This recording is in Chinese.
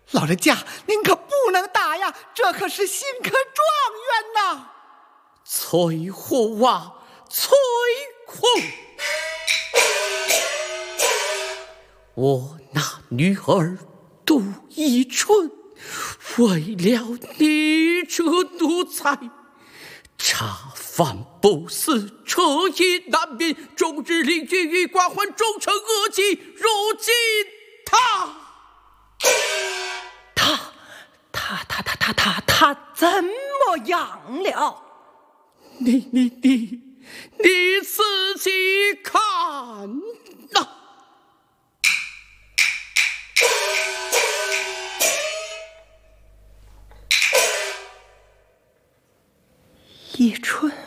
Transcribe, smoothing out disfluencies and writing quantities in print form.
老人家，您可不能打呀，这可是新科状元呐！ 翠户啊，翠户！我那女儿杜宜春，为了你这奴才，茶饭不思，彻夜难眠，终日领军于寡患，终成恶疾。如今他怎么样了？ 你自己看呐！ 宜春，